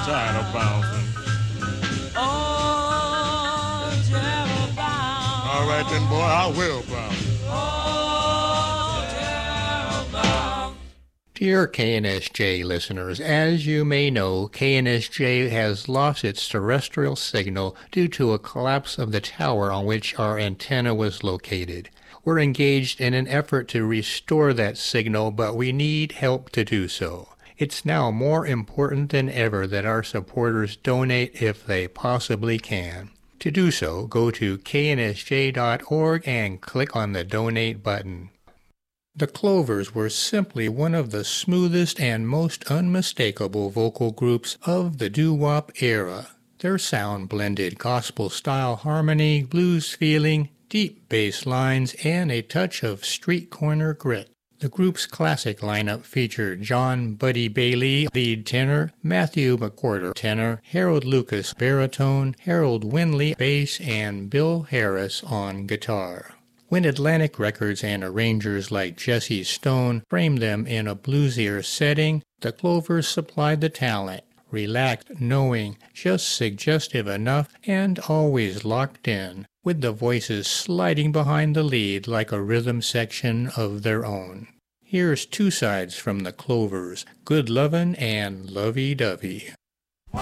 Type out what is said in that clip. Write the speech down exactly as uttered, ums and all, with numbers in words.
Tired of bouncing. Oh, Terra bound. All right then, boy, I will bounce. Oh, Terra bound. Dear K N S J listeners, as you may know, K N S J has lost its terrestrial signal due to a collapse of the tower on which our antenna was located. We're engaged in an effort to restore that signal, but we need help to do so. It's now more important than ever that our supporters donate if they possibly can. To do so, go to K N S J dot org and click on the Donate button. The Clovers were simply one of the smoothest and most unmistakable vocal groups of the doo-wop era. Their sound blended gospel-style harmony, blues feeling, deep bass lines, and a touch of street corner grit. The group's classic lineup featured John Buddy Bailey, lead tenor, Matthew McWhorter, tenor, Harold Lucas, baritone, Harold Winley, bass, and Bill Harris on guitar. When Atlantic Records and arrangers like Jesse Stone framed them in a bluesier setting, the Clovers supplied the talent, relaxed, knowing, just suggestive enough, and always locked in, with the voices sliding behind the lead like a rhythm section of their own. Here's two sides from the Clovers, Good Lovin' and Lovey Dovey.